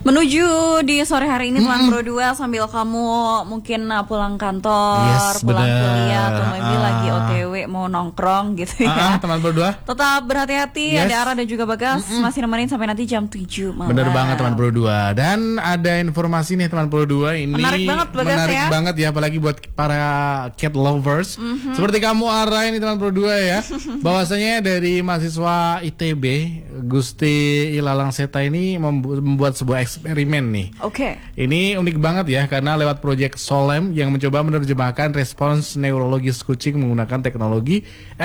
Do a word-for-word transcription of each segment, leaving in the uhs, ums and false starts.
Menuju di sore hari ini teman Pro dua sambil kamu mungkin uh, pulang kantor, Yes, pulang bener. kuliah atau maybe Ah. lagi O T W mau nongkrong gitu Ah, ya. teman Pro dua. Tetap berhati-hati, Yes. ada Ara dan juga Bagas masih nemenin sampai nanti jam tujuh malam. Bener banget teman Pro dua. Dan ada informasi nih teman Pro dua ini Menarik banget, Bagas, menarik ya. banget ya, apalagi buat para cat lovers. Mhm. Seperti kamu Ara ini teman Pro dua ya. Bahwasanya dari mahasiswa I T B Gusti Ilalang Seta ini membu- membuat sebuah eksperimen nih. Oke. Ini unik banget ya karena lewat proyek Solem yang mencoba menerjemahkan respons neurologis kucing menggunakan teknologi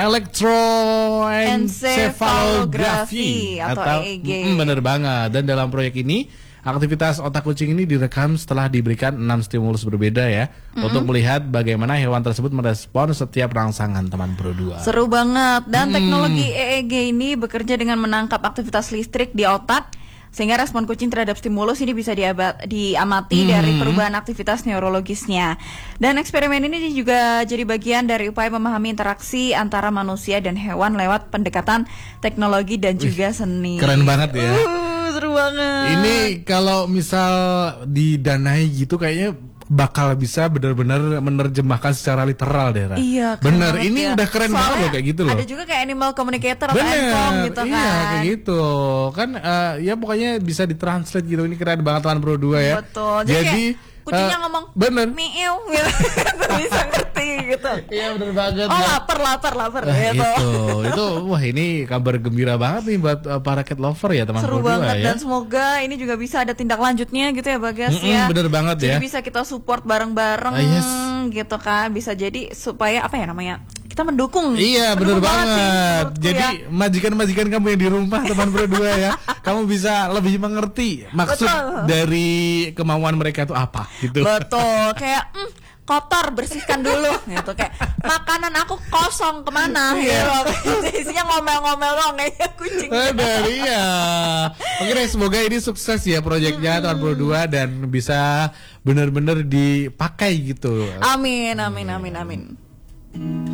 elektroencephalografi atau E E G. Mm, bener banget. Dan dalam proyek ini aktivitas otak kucing ini direkam setelah diberikan enam stimulus berbeda ya, Mm-mm. untuk melihat bagaimana hewan tersebut merespon setiap rangsangan teman Pro dua. Seru banget. Dan Hmm. teknologi E E G ini bekerja dengan menangkap aktivitas listrik di otak sehingga respon kucing terhadap stimulus ini bisa diaba- diamati Hmm. dari perubahan aktivitas neurologisnya. Dan eksperimen ini juga jadi bagian dari upaya memahami interaksi antara manusia dan hewan lewat pendekatan teknologi dan juga seni. Keren banget ya. Uh, seru banget. Ini kalau misal didanai gitu kayaknya bakal bisa benar-benar menerjemahkan secara literal deh, Ra. Iya, keren bener. banget Ini ya. udah keren banget Soalnya loh kayak gitu loh. ada juga kayak animal communicator atau Bener, N C O M gitu kan. iya kayak gitu kan, eh, ya pokoknya bisa ditranslate gitu. Ini keren banget teman Pro dua ya. Betul. Jadi, Jadi kayak kucingnya eh, ngomong bener. miau gitu. Bisa ngerti gitu. Iya bener banget. Oh ya. lapar lapar lapar Nah, gitu. itu, itu wah ini kabar gembira banget nih buat uh, para cat lover ya teman Seru Pro dua banget ya. dan semoga ini juga bisa ada tindak lanjutnya gitu ya Bagas Mm-mm, ya. bener banget jadi ya. bisa kita support bareng-bareng Ah, yes. gitu kan. Bisa jadi supaya apa ya namanya? Kita mendukung. Iya bener Mendukung banget. sih, menurutku Jadi ya. majikan-majikan kamu yang di rumah teman Pro dua ya, kamu bisa lebih mengerti maksud Betul. dari kemauan mereka itu apa gitu. Betul, kayak mm, kotor bersihkan dulu gitu, kayak makanan aku kosong kemana Iya. gitu. Isinya ngomel-ngomel doang kayak kucing. Bener, iya. Oke deh, semoga ini sukses ya proyeknya teman Pro dua dan bisa benar-benar dipakai gitu. Amin amin amin amin.